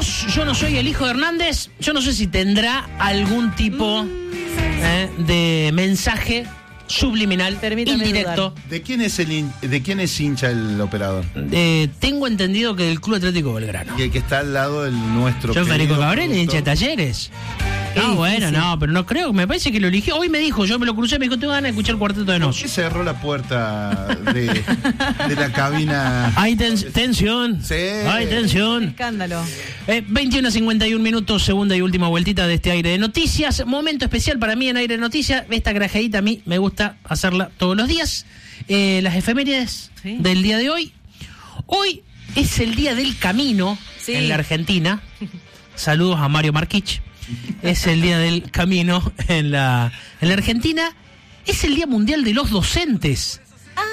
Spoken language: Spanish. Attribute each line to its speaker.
Speaker 1: 2, yo no soy el hijo de Hernández. Yo no sé si tendrá algún tipo de mensaje subliminal,
Speaker 2: Permítame
Speaker 1: indirecto.
Speaker 2: dudar.
Speaker 3: ¿De quién es hincha el operador?
Speaker 1: Tengo entendido que del Club Atlético Belgrano.
Speaker 3: Y el que está al lado del nuestro.
Speaker 1: Yo, Federico
Speaker 3: querido
Speaker 1: Cabrera, hincha de
Speaker 3: productor.
Speaker 1: Talleres.
Speaker 2: Qué
Speaker 1: No, bueno,
Speaker 2: difícil.
Speaker 1: no, pero no creo, me parece que lo eligió. Hoy me dijo, yo me lo crucé, me dijo, tengo ganas de escuchar el Cuarteto de
Speaker 3: ¿Por
Speaker 1: Nos.
Speaker 3: qué cerró la puerta de la cabina?
Speaker 1: Hay tensión.
Speaker 3: Sí.
Speaker 1: Hay tensión.
Speaker 2: Escándalo.
Speaker 1: 21 a 51 minutos, segunda y última vueltita de este Aire de Noticias. Momento especial para mí en Aire de Noticias. Esta grajeadita a mí me gusta hacerla todos los días. Las efemérides
Speaker 2: Sí.
Speaker 1: del día de hoy. Hoy es el día del camino
Speaker 2: Sí.
Speaker 1: en la Argentina. Saludos a Mario Marquich. Es el día del camino en la Argentina. Es el Día Mundial de los Docentes.